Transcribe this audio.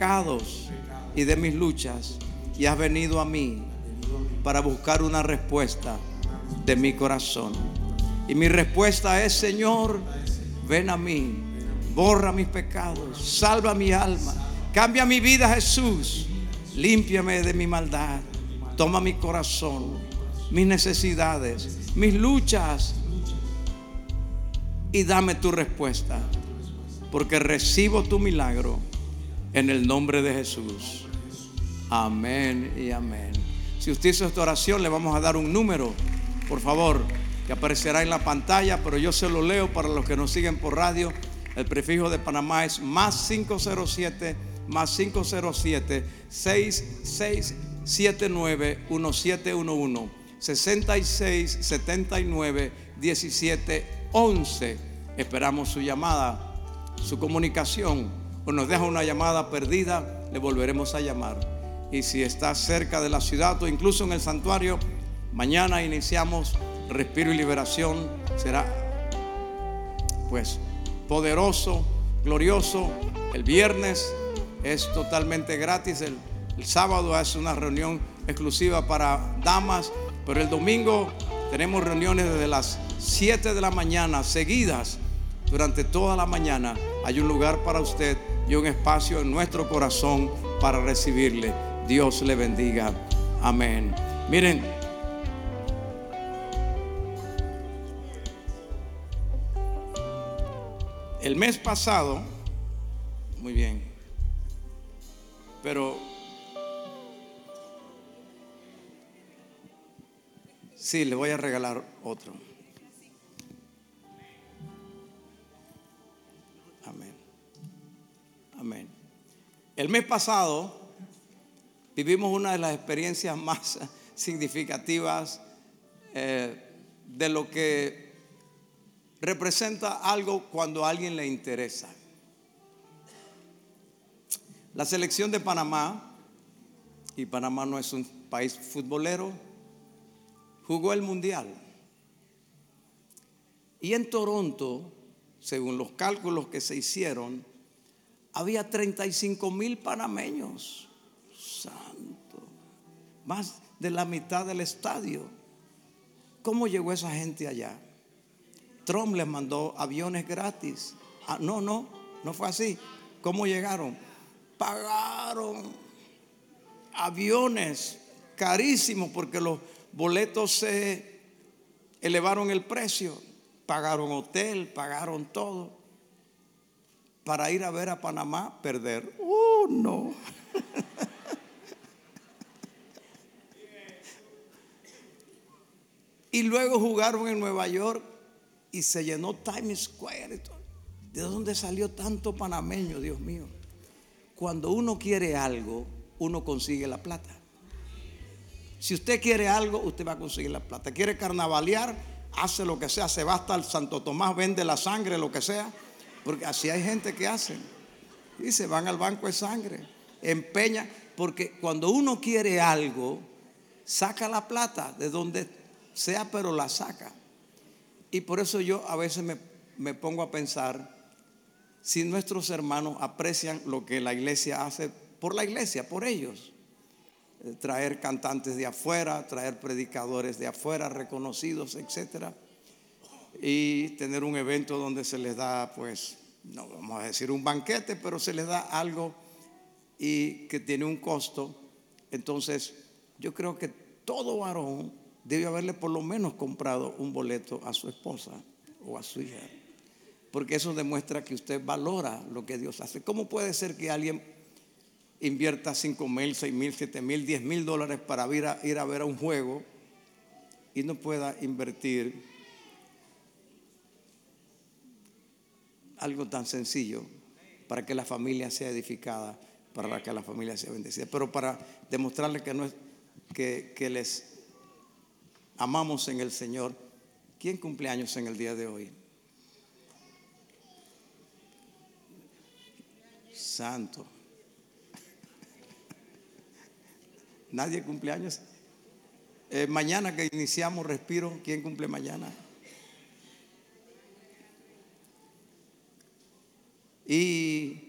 pecados y de mis luchas, y has venido a mí para buscar una respuesta de mi corazón. Y mi respuesta es: Señor, ven a mí, borra mis pecados, salva mi alma, cambia mi vida, Jesús, límpiame de mi maldad, toma mi corazón, mis necesidades, mis luchas, y dame tu respuesta, porque recibo tu milagro en el nombre de Jesús. Amén y amén. Si usted hizo esta oración, le vamos a dar un número, por favor, que aparecerá en la pantalla, pero yo se lo leo para los que nos siguen por radio. El prefijo de Panamá es más 507 6679 1711 6679 1711. Esperamos su llamada, su comunicación, o nos deja una llamada perdida, le volveremos a llamar. Y si está cerca de la ciudad o incluso en el santuario, mañana iniciamos Respiro y Liberación. Será pues poderoso, glorioso. El viernes es totalmente gratis. El sábado es una reunión exclusiva para damas, pero el domingo tenemos reuniones desde las 7 de la mañana seguidas. Durante toda la mañana hay un lugar para usted y un espacio en nuestro corazón para recibirle. Dios le bendiga. Amén. Miren, el mes pasado, muy bien, pero sí, le voy a regalar otro. Amén. Amén. El mes pasado vivimos una de las experiencias más significativas de lo que representa algo cuando a alguien le interesa. La selección de Panamá, y Panamá no es un país futbolero, jugó el mundial. Y en Toronto, según los cálculos que se hicieron, había 35,000 panameños. Santo, más de la mitad del estadio. ¿Cómo llegó esa gente allá? Trump les mandó aviones gratis. No fue así. ¿Cómo llegaron? Pagaron aviones carísimos porque los boletos se elevaron el precio. Pagaron hotel, pagaron todo para ir a ver a Panamá perder. No. Y luego jugaron en Nueva York y se llenó Times Square. ¿De dónde salió tanto panameño, Dios mío? Cuando uno quiere algo, uno consigue la plata. Si usted quiere algo, usted va a conseguir la plata. Quiere carnavalear, hace lo que sea, se va hasta el Santo Tomás, vende la sangre, lo que sea, porque así hay gente que hace. Y se van al banco de sangre, empeña, porque cuando uno quiere algo, saca la plata de donde sea, pero la saca. Y por eso yo a veces me pongo a pensar, si nuestros hermanos aprecian lo que la iglesia hace por la iglesia, por ellos, traer cantantes de afuera, traer predicadores de afuera reconocidos, etcétera, y tener un evento donde se les da, pues, no vamos a decir un banquete, pero se les da algo y que tiene un costo. Entonces yo creo que todo varón debe haberle por lo menos comprado un boleto a su esposa o a su hija, porque eso demuestra que usted valora lo que Dios hace. ¿Cómo puede ser que alguien invierta 5,000, 6,000, 7,000, 10,000 dólares para ir a ver a un juego y no pueda invertir algo tan sencillo para que la familia sea edificada, para que la familia sea bendecida? Pero para demostrarle que no es que les amamos en el Señor. ¿Quién cumple años en el día de hoy? Santo. Nadie cumple años. Mañana que iniciamos Respiro, ¿quién cumple mañana? Y